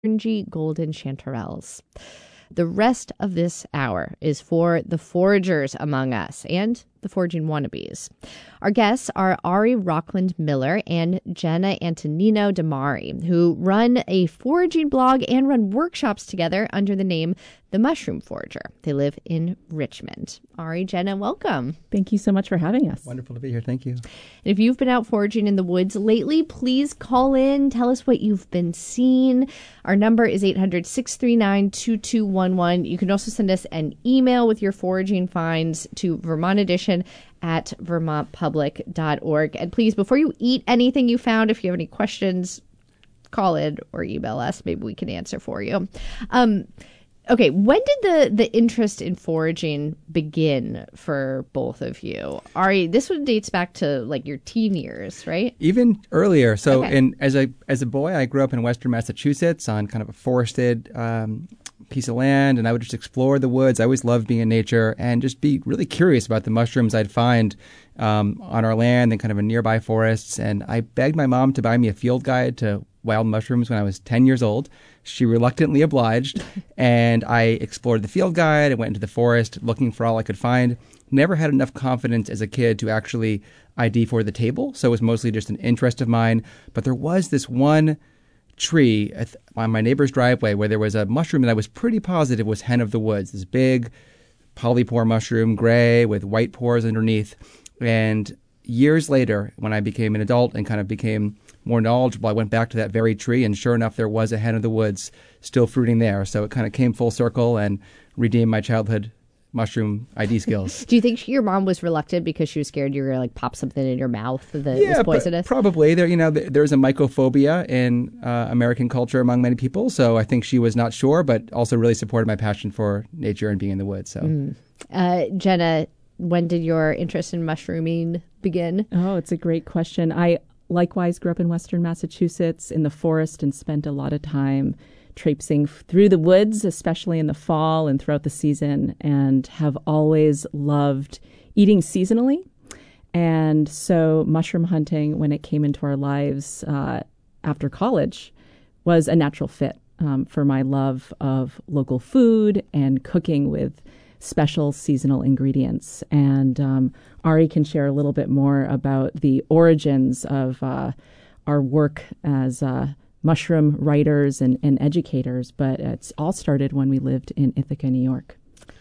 orangey golden chanterelles. The rest of this hour is for the foragers among us and the foraging wannabes. Our guests are Ari Rockland Miller and Jenna Antonino Damari, who run a foraging blog and run workshops together under the name The Mushroom Forager. They live in Richmond. Ari, Jenna, welcome. Thank you so much for having us. Wonderful to be here. Thank you. And if you've been out foraging in the woods lately, please call in. Tell us what you've been seeing. Our number is 800-639-2211. You can also send us an email with your foraging finds to Vermont Edition at vermontpublic.org. And please, before you eat anything you found, if you have any questions, call in or email us. Maybe we can answer for you. Okay, when did the interest in foraging begin for both of you? Ari, this one dates back to like your teen years, right? Even earlier. So, Okay. as a boy, I grew up in Western Massachusetts on kind of a forested piece of land, and I would just explore the woods. I always loved being in nature and just be really curious about the mushrooms I'd find on our land and kind of in nearby forests. And I begged my mom to buy me a field guide to wild mushrooms when I was 10 years old. She reluctantly obliged, and I explored the field guide and went into the forest looking for all I could find. Never had enough confidence as a kid to actually ID for the table, so it was mostly just an interest of mine. But there was this one tree on my neighbor's driveway where there was a mushroom that I was pretty positive was hen of the woods, this big polypore mushroom, gray with white pores underneath. And years later, when I became an adult and kind of became more knowledgeable, I went back to that very tree, and sure enough, there was a hen of the woods still fruiting there. So it kind of came full circle and redeemed my childhood mushroom ID skills. Do you think your mom was reluctant because she was scared you were going to like pop something in your mouth that was poisonous? Probably. There's a mycophobia in American culture among many people, so I think she was not sure, but also really supported my passion for nature and being in the woods. So, Jenna, when did your interest in mushrooming begin? Oh, it's a great question. I likewise grew up in Western Massachusetts in the forest and spent a lot of time traipsing through the woods, especially in the fall and throughout the season, and have always loved eating seasonally. And so mushroom hunting, when it came into our lives after college, was a natural fit for my love of local food and cooking with special seasonal ingredients. And Ari can share a little bit more about the origins of our work as mushroom writers and educators, but it's all started when we lived in Ithaca, New York.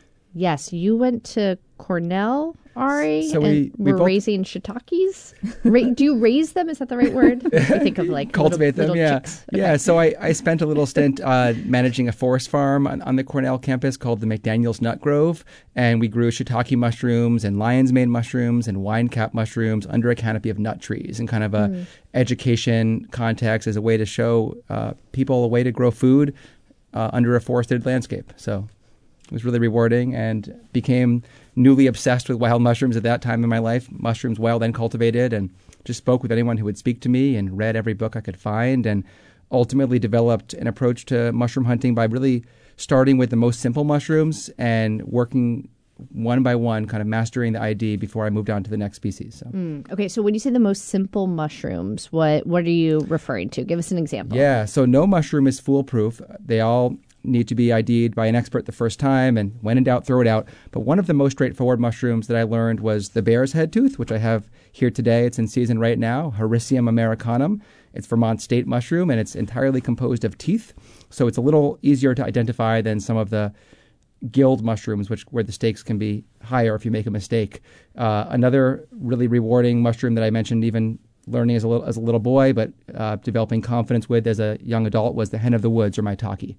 Yes, you went to Cornell, Ari, So and we were both raising shiitakes. Do you raise them? Is that the right word? I think of like cultivate little them, yeah. chicks. Okay. Yeah, so I spent a little stint managing a forest farm on the Cornell campus called the McDaniels Nut Grove, and we grew shiitake mushrooms and lion's mane mushrooms and wine cap mushrooms under a canopy of nut trees in kind of a education context as a way to show people a way to grow food under a forested landscape. So it was really rewarding and became newly obsessed with wild mushrooms at that time in my life, mushrooms wild and cultivated, and just spoke with anyone who would speak to me and read every book I could find, and ultimately developed an approach to mushroom hunting by really starting with the most simple mushrooms and working one by one, kind of mastering the ID before I moved on to the next species. So. Okay, so when you say the most simple mushrooms, what are you referring to? Give us an example. Yeah, so no mushroom is foolproof. They all need to be ID'd by an expert the first time, and when in doubt, throw it out. But one of the most straightforward mushrooms that I learned was the bear's head tooth, which I have here today. It's in season right now, Hericium americanum. It's Vermont state mushroom, and it's entirely composed of teeth. So it's a little easier to identify than some of the gilled mushrooms, where the stakes can be higher if you make a mistake. Another really rewarding mushroom that I mentioned even learning as a little boy, but developing confidence with as a young adult, was the hen of the woods, or maitake.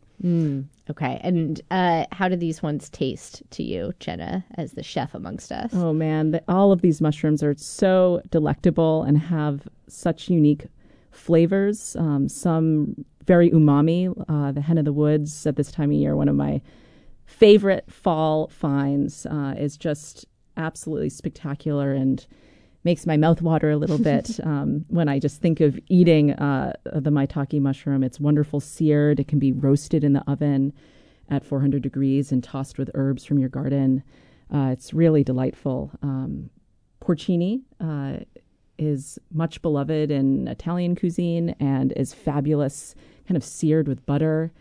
Okay. And how do these ones taste to you, Jenna, as the chef amongst us? Oh, man. All of these mushrooms are so delectable and have such unique flavors. Some very umami. The hen of the woods at this time of year, one of my favorite fall finds, is just absolutely spectacular and makes my mouth water a little bit when I just think of eating the maitake mushroom. It's wonderful seared. It can be roasted in the oven at 400 degrees and tossed with herbs from your garden. It's really delightful. Porcini is much beloved in Italian cuisine and is fabulous, kind of seared with butter.